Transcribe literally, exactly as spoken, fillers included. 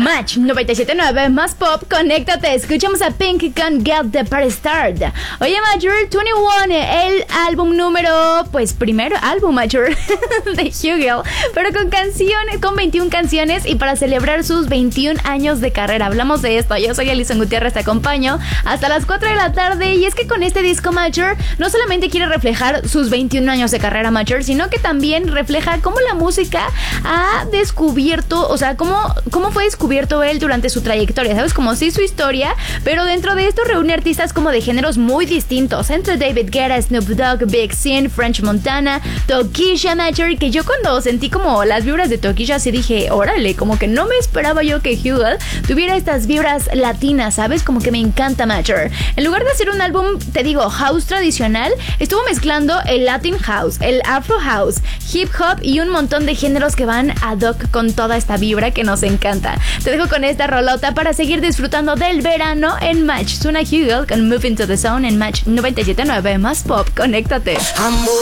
Match noventa y siete punto nueve más pop, conéctate. Escuchamos a Pink con Get the Party Started. Oye, Major, veintiuno, el álbum número, pues primero álbum, Major, de Hugel, pero con canciones, con veintiuna canciones y para celebrar sus veintiún años de carrera. Hablamos de esto. Yo soy Alison Gutiérrez, te acompaño hasta las cuatro de la tarde. Y es que con este disco, Major, no solamente quiere reflejar sus veintiún años de carrera, Major, sino que también refleja cómo la música ha descubierto, o sea, cómo, cómo fue descubierto él durante su trayectoria, ¿sabes? Como sí su historia, pero dentro de esto reúne artistas como de géneros muy distintos, entre David Guetta, Snoop Dogg, Big Sean, French Montana, Tokischa, Major, que yo cuando sentí como las vibras de Tokischa sí dije, órale, como que no me esperaba yo que Hugel tuviera estas vibras latinas, ¿sabes? Como que me encanta, Major. En lugar de hacer un álbum, te digo, house tradicional, estuvo mezclando el Latin House, el Afro House, Hip Hop y un montón de géneros que van ad hoc con toda esta vibra que nos encanta. Te dejo con esta rolota para seguir disfrutando del verano en Match. Suena Hugel con Move Into the Zone en Match noventa y siete punto nueve más pop. Conéctate.